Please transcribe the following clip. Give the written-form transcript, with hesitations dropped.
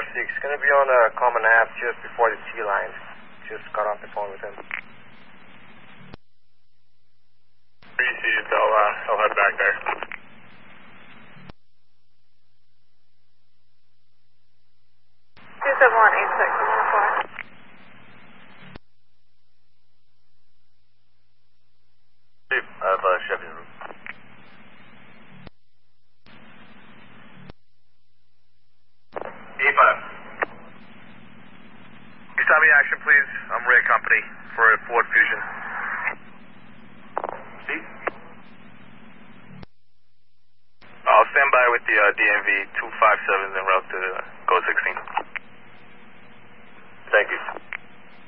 6, going to be on Common Ave just before the T-line. Just got off the phone with him. Received, I'll head back there. Chief, I have Chevy in the room. E5. You stop me action, please. I'm Ray Company for Ford Fusion. Chief? I'll stand by with the DMV 257 en route to Go 16. Thank you.